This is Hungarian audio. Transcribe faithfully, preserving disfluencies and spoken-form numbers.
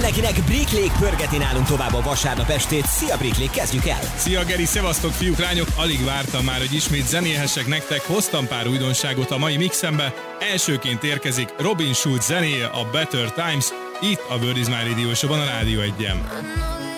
mindenkinek, Brick Lake pörgeti nálunk tovább a vasárnap estét. Szia Brick Lake, kezdjük el! Szia Geri, szevasztok fiúk, lányok! Alig vártam már, hogy ismét zenélhessek nektek, hoztam pár újdonságot a mai mixembe. Elsőként érkezik Robin Schulz zenéje, a Better Times, itt a Bird is My Radio Show-ban, a Rádió egyen.